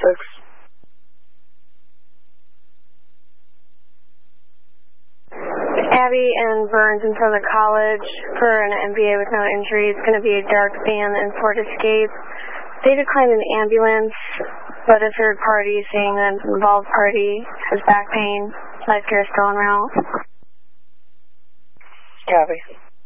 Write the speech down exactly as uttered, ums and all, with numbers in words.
six. Abby and Burns in front of the college for an M V A with no injury. It's going to be a dark van and Ford Escape. They declined an ambulance, but a third party saying that an involved party has back pain. Life care is still en route. Copy.